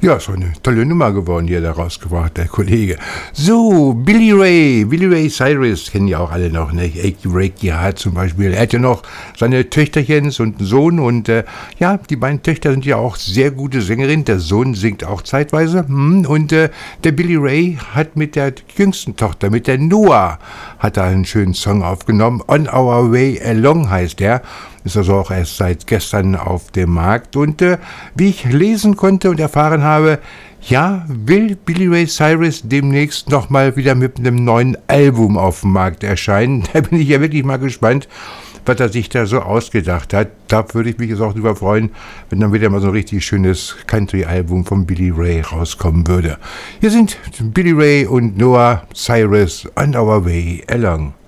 Ja, ist eine tolle Nummer geworden, die er da rausgebracht, der Kollege. So, Billy Ray Cyrus, kennen ja auch alle noch, ne? Achy Breaky Heart zum Beispiel. Er hat ja noch seine Töchterchens und einen Sohn und ja, die beiden Töchter sind ja auch sehr gute Sängerinnen. Der Sohn singt auch zeitweise. Und der Billy Ray hat mit der jüngsten Tochter, mit der Noah, hat er einen schönen Song aufgenommen. On Our Way Along heißt der. Ist also auch erst seit gestern auf dem Markt. Und wie ich lesen konnte und erfahren habe, ja, will Billy Ray Cyrus demnächst nochmal wieder mit einem neuen Album auf dem Markt erscheinen. Da bin ich ja wirklich mal gespannt, was er sich da so ausgedacht hat. Da würde ich mich jetzt auch drüber freuen, wenn dann wieder mal so ein richtig schönes Country-Album von Billy Ray rauskommen würde. Hier sind Billy Ray und Noah Cyrus on Our Way Along.